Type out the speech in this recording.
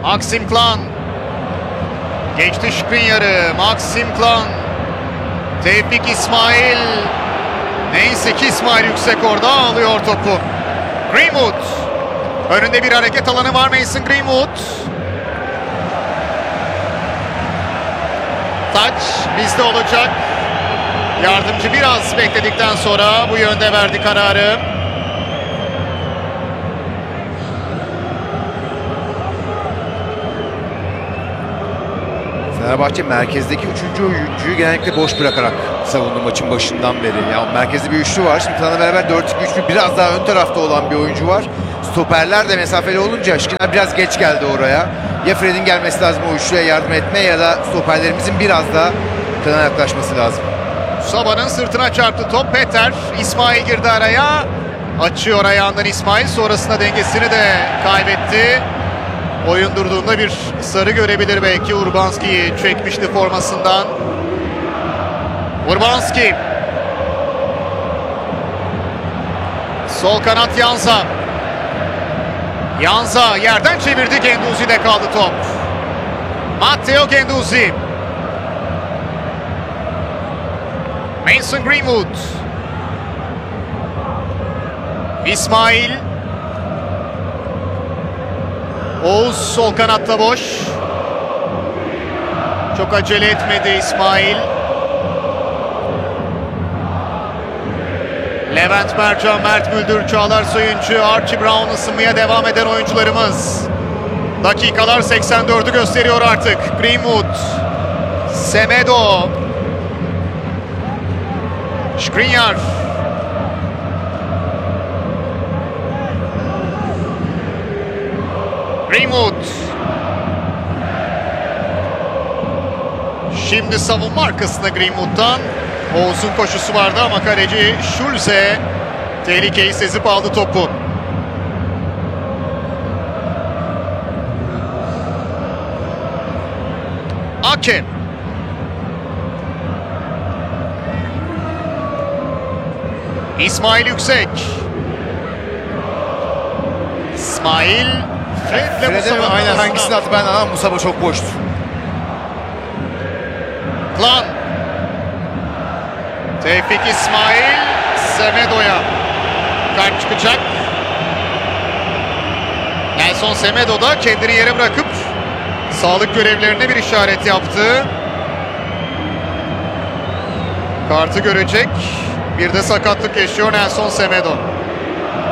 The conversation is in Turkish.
Maxim Klan. Geçti Skriniar'ı. Maxim Klan. Tevfik İsmail. Neyse ki İsmail yüksek orada alıyor topu. Greenwood. Önünde bir hareket alanı var Mason Greenwood. Taç bizde olacak. Yardımcı biraz bekledikten sonra bu yönde verdi kararı. Fenerbahçe merkezdeki 3. oyuncuyu genellikle boş bırakarak savundu maçın başından beri. Yani merkezde bir üçlü var. Şimdi Tanrı beraber 4-2-3-1 biraz daha ön tarafta olan bir oyuncu var. Stoperler de mesafeli olunca Skriniar biraz geç geldi oraya. Ya Fred'in gelmesi lazım o üçlüye yardım etme ya da stoperlerimizin biraz daha Klan'a yaklaşması lazım. Sabah'ın sırtına çarptı top. Peter. İsmail girdi araya. Açıyor ayağından İsmail. Sonrasında dengesini de kaybetti. Oyun durduğunda bir sarı görebilir belki. Urbanski'yi çekmişti formasından. Urbanski. Sol kanat Yanza. Yanza yerden çevirdi. Guendouzi'de kaldı top. Matteo Guendouzi. Mason Greenwood. İsmail. Oğuz sol kanatta boş. Çok acele etmedi İsmail. Levent Mercan, Mert Müldür, Çağlar Soyuncu, Archie Brown ısınmaya devam eden oyuncularımız. Dakikalar 84'ü gösteriyor artık. Greenwood. Semedo. Skriniar. Greenwood. Şimdi savunma arkasında Greenwood'dan. Oğuz'un koşusu vardı ama kaleci Schulze tehlikeyi sezip aldı topu. Ake. İsmail Yüksek. İsmail. Fred'le Musab'a. Aynen hangisini attı ben ama Musab'a çok boştu. Klan. Tevfik İsmail. Semedo'ya kart çıkacak. Nelson Semedo da kendini yere bırakıp sağlık görevlilerine bir işaret yaptı. Kartı görecek. Bir de sakatlık yaşıyor Nelson Semedo.